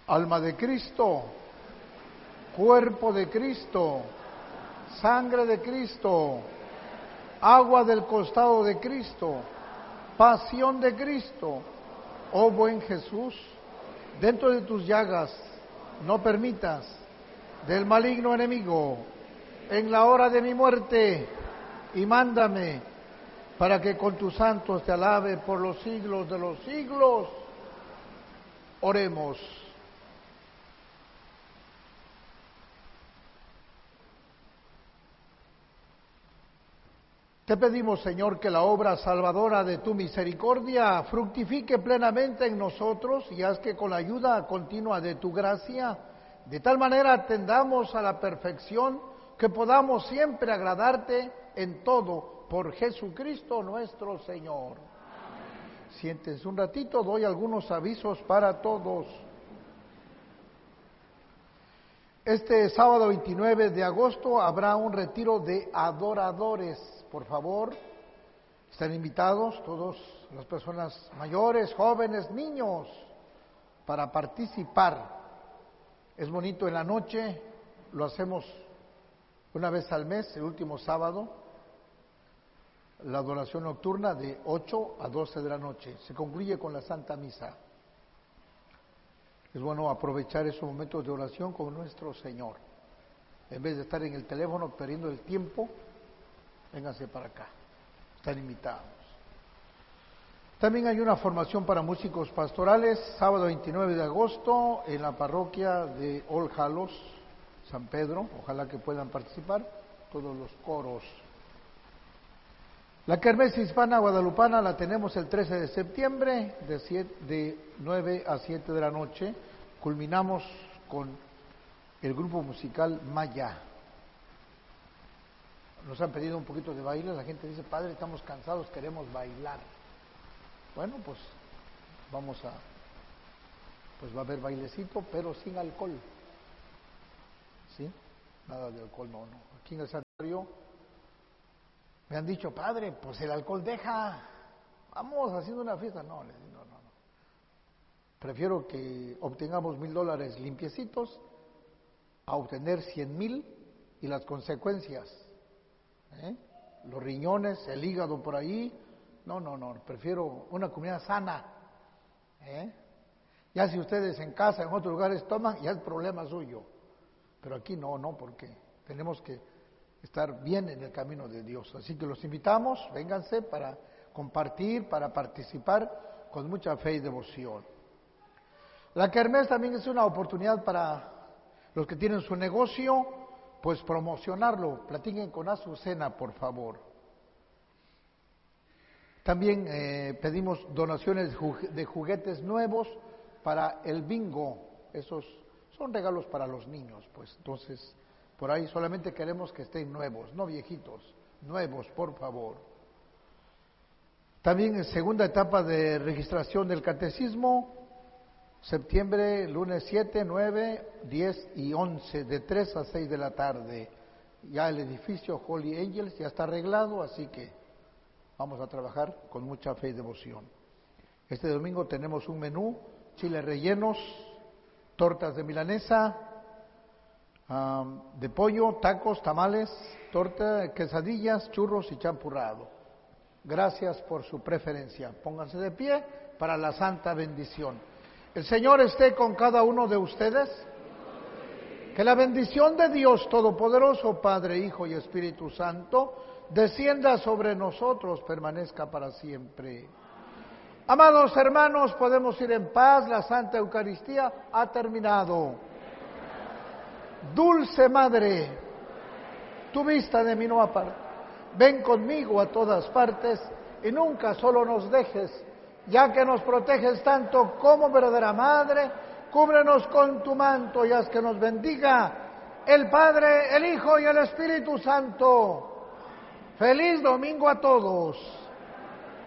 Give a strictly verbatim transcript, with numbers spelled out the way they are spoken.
Alma de Cristo, cuerpo de Cristo, sangre de Cristo, agua del costado de Cristo, pasión de Cristo. Oh buen Jesús, dentro de tus llagas no permitas del maligno enemigo en la hora de mi muerte, y mándame para que con tus santos te alabe por los siglos de los siglos. Oremos. Te pedimos, Señor, que la obra salvadora de tu misericordia fructifique plenamente en nosotros, y haz que con la ayuda continua de tu gracia, de tal manera tendamos a la perfección que podamos siempre agradarte en todo, por Jesucristo nuestro Señor. Amén. Siéntense un ratito, doy algunos avisos para todos. Este sábado veintinueve de agosto habrá un retiro de adoradores. Por favor, están invitados todas las personas mayores, jóvenes, niños, para participar. Es bonito en la noche, lo hacemos una vez al mes, el último sábado, la adoración nocturna de ocho a doce de la noche. Se concluye con la Santa Misa. Es bueno aprovechar esos momentos de oración con nuestro Señor. En vez de estar en el teléfono perdiendo el tiempo, vénganse para acá, están invitados. También hay una formación para músicos pastorales, sábado veintinueve de agosto, en la parroquia de All Hallows, San Pedro. Ojalá que puedan participar todos los coros. La Kermés Hispana Guadalupana la tenemos el trece de septiembre, de, siete, de nueve a siete de la noche. Culminamos con el grupo musical Maya. Nos han pedido un poquito de baile, la gente dice, padre, estamos cansados, queremos bailar. Bueno, pues vamos a, pues va a haber bailecito, pero sin alcohol. ¿Sí? Nada de alcohol, no, no. Aquí en el santuario me han dicho, padre, pues el alcohol deja, vamos haciendo una fiesta. No, no, no, no. Prefiero que obtengamos mil dólares limpiecitos a obtener cien mil y las consecuencias. ¿Eh? Los riñones, el hígado por ahí, no, no, no, prefiero una comida sana. ¿Eh? Ya si ustedes en casa, en otros lugares toman, ya es problema suyo, pero aquí no, no, porque tenemos que estar bien en el camino de Dios. Así que los invitamos, vénganse para compartir, para participar con mucha fe y devoción. La Kermés también es una oportunidad para los que tienen su negocio, pues promocionarlo. Platiquen con Azucena, por favor. También eh, pedimos donaciones de juguetes nuevos para el bingo. Esos son regalos para los niños, pues. Entonces, por ahí solamente queremos que estén nuevos, no viejitos, nuevos, por favor. También en segunda etapa de registración del catecismo, septiembre, lunes siete, nueve, diez y once, de tres a seis de la tarde. Ya el edificio Holy Angels ya está arreglado, así que vamos a trabajar con mucha fe y devoción. Este domingo tenemos un menú, chiles rellenos, tortas de milanesa, um, de pollo, tacos, tamales, torta, quesadillas, churros y champurrado. Gracias por su preferencia. Pónganse de pie para la santa bendición. El Señor esté con cada uno de ustedes. Que la bendición de Dios Todopoderoso, Padre, Hijo y Espíritu Santo, descienda sobre nosotros, permanezca para siempre. Amados hermanos, podemos ir en paz, la Santa Eucaristía ha terminado. Dulce Madre, tu vista de mí no aparta. Ven conmigo a todas partes y nunca solo nos dejes, ya que nos proteges tanto como verdadera Madre. Cúbrenos con tu manto y haz que nos bendiga el Padre, el Hijo y el Espíritu Santo. Feliz domingo a todos.